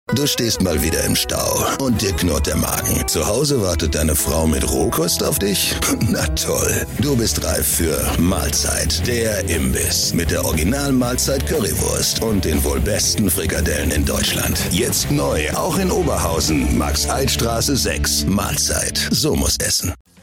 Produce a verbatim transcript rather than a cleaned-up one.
Du stehst mal wieder im Stau und dir knurrt der Magen. Zu Hause wartet deine Frau mit Rohkost auf dich? Na toll, du bist reif für Mahlzeit, der Imbiss mit der Original-Mahlzeit Currywurst und den wohl besten Frikadellen in Deutschland. Jetzt neu, auch in Oberhausen, Max-Eid-Straße sechs. Mahlzeit, so muss essen.